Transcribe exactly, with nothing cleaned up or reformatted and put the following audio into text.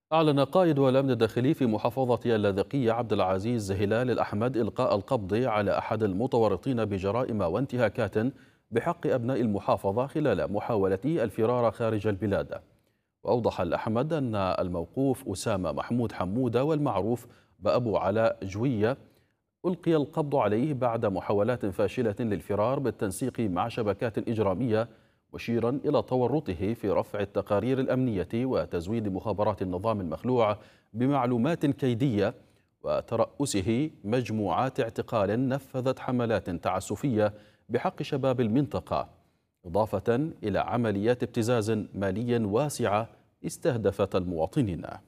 أعلن قائد الأمن الداخلي في محافظة اللاذقية عبد العزيز هلال الأحمد إلقاء القبض على أحد المتورطين بجرائم وانتهاكات بحق أبناء المحافظة خلال محاولته الفرار خارج البلاد. وأوضح الأحمد أن الموقوف أسامة محمود حمودة والمعروف بأبو علاء جوية ألقي القبض عليه بعد محاولات فاشلة للفرار بالتنسيق مع شبكات إجرامية، مشيرا إلى تورطه في رفع التقارير الأمنية وتزويد مخابرات النظام المخلوع بمعلومات كيدية، وترأسه مجموعات اعتقال نفذت حملات تعسفية بحق شباب المنطقة، إضافة إلى عمليات ابتزاز مالي واسعة استهدفت المواطنين.